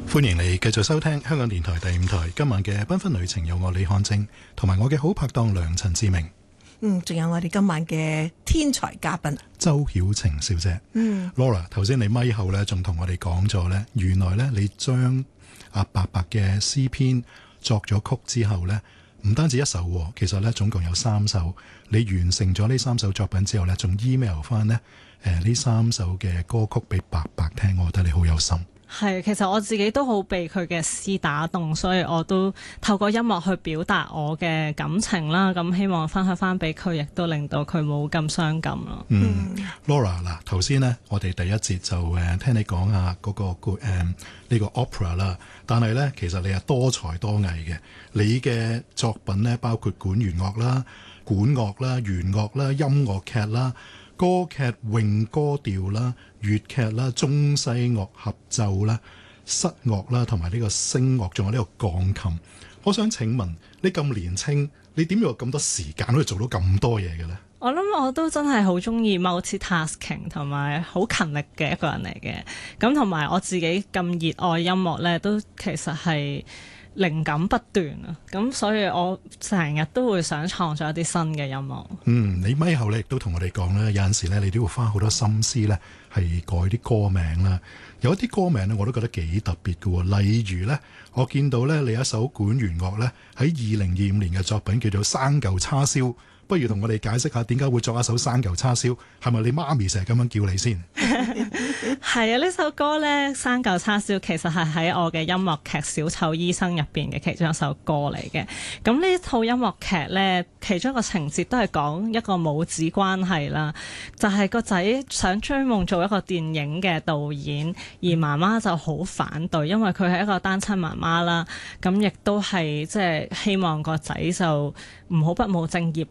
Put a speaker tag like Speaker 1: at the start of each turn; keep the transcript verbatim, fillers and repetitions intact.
Speaker 1: 歡迎你繼續收聽香港電台第五台今晚嘅繽紛旅程，有我李漢正同埋我嘅好拍檔梁陳志明。
Speaker 2: 嗯，仲有我哋今晚嘅天才嘉賓
Speaker 1: 周曉晴小姐。嗯 Laura， 頭先你咪後咧仲同我哋講咗咧，原來咧你將阿伯伯嘅詩篇作咗曲之後咧，唔單止一首，其實咧總共有三首。你完成咗呢三首作品之後咧，仲 email 翻咧誒呢三首嘅歌曲俾伯伯聽，我覺得你好有心。
Speaker 3: 係，其實我自己都好被佢嘅詩打動，所以我都透過音樂去表達我嘅感情啦。咁希望分享翻俾佢，亦都令到佢冇咁傷感咯。
Speaker 1: 嗯，嗯，Laura 嗱，頭先呢，我哋第一節就誒聽你講下嗰個誒呢個 opera 啦，但係咧其實你係多才多藝嘅，你嘅作品咧包括管弦樂啦、管樂啦、弦樂啦、音樂劇啦、歌劇詠歌調啦、粵劇啦、中西樂合奏啦、室樂啦，同埋呢個聲樂，仲有呢個鋼琴。我想請問你咁年青，你點有咁多時間可以做到咁多嘢嘅呢？
Speaker 3: 我諗我都真係好中意 multi-tasking 同埋好勤力嘅一個人嚟嘅。咁同埋我自己咁熱愛音樂呢，都其實係靈感不斷啊！咁所以我成日都會想創作一啲新嘅音樂。
Speaker 1: 嗯，你咪後咧亦都同我哋講咧，有陣時咧你都要花好多心思咧，係改啲歌名啦。有一啲歌名咧，我都覺得幾特別嘅喎。例如咧，我見到咧你有一首管弦樂咧，喺二零二五年嘅作品叫做《生嚿叉燒》。不如同我哋解釋下點解會作一首生嚿叉燒？係咪你媽咪成日咁樣叫你先？
Speaker 3: 係啊，呢首歌呢，生嚿叉燒其實係喺我嘅音樂劇《小丑醫生》入邊嘅其中一首歌嚟嘅。咁呢套音樂劇呢，其中一個情節都係講一個母子關係啦，就係個仔想追夢做一個電影嘅導演，而媽媽就好反對，因為佢係一個單親媽媽啦。咁亦都係即係希望個仔就唔好不務正業